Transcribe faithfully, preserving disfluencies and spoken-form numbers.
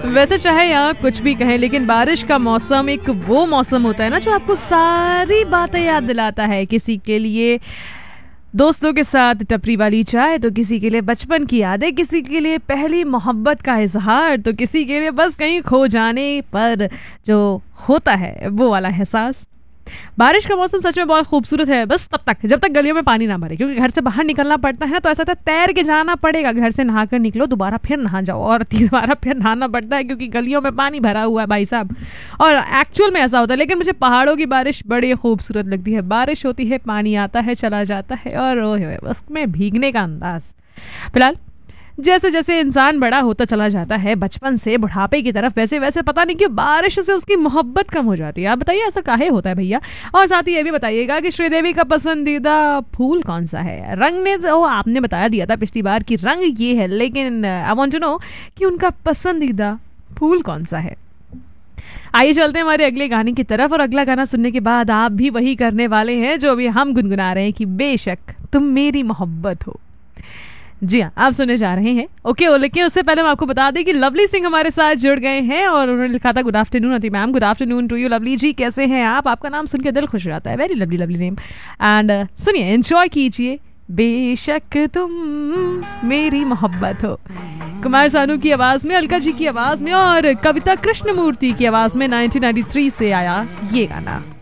वैसे चाहे आप कुछ भी कहें, लेकिन बारिश का मौसम एक वो मौसम होता है ना जो आपको सारी बातें याद दिलाता है। किसी के लिए दोस्तों के साथ टपरी वाली चाय, तो किसी के लिए बचपन की यादें, किसी के लिए पहली मोहब्बत का इजहार, तो किसी के लिए बस कहीं खो जाने पर जो होता है वो वाला एहसास। बारिश का मौसम सच में बहुत खूबसूरत है, बस तब तक जब तक गलियों में पानी ना भरे, क्योंकि घर से बाहर निकलना पड़ता है ना, तो ऐसा था तैर के जाना पड़ेगा। घर से नहा कर निकलो, दोबारा फिर नहा जाओ और दोबारा फिर नहाना पड़ता है क्योंकि गलियों में पानी भरा हुआ है भाई साहब। और एक्चुअल में ऐसा होता है। लेकिन मुझे पहाड़ों की बारिश बड़ी खूबसूरत लगती है। बारिश होती है, पानी आता है, चला जाता है, और उसमें भीगने का अंदाज। फिलहाल जैसे जैसे इंसान बड़ा होता चला जाता है बचपन से बुढ़ापे की तरफ, वैसे वैसे पता नहीं क्यों बारिश से उसकी मोहब्बत कम हो जाती है। आप बताइए ऐसा काहे होता है भैया। और साथ ही ये भी बताइएगा कि श्रीदेवी का पसंदीदा फूल कौन सा है। रंग ने तो आपने बताया दिया था पिछली बार कि रंग ये है, लेकिन आई वांट टू नो कि उनका पसंदीदा फूल कौन सा है। आइए चलते हैं हमारे अगले गाने की तरफ, और अगला गाना सुनने के बाद आप भी वही करने वाले हैं जो अभी हम गुनगुना रहे हैं कि बेशक तुम मेरी मोहब्बत हो। जी हाँ, आप सुनने जा रहे हैं ओके ओ। लेकिन उससे पहले हम आपको बता दें कि लवली सिंह हमारे साथ जुड़ गए हैं और उन्होंने लिखा था गुड आफ्टरनून अति ma'am. Good afternoon to you lovely जी, कैसे हैं आप? आपका नाम सुन के दिल खुश हो जाता है। Very lovely lovely name. And सुनिए, एंजॉय कीजिए बेशक तुम मेरी मोहब्बत हो। कुमार सानू की आवाज में, अलका जी की आवाज में और कविता कृष्णमूर्ति की आवाज में नाइनटीन नाइंटी थ्री से आया ये गाना।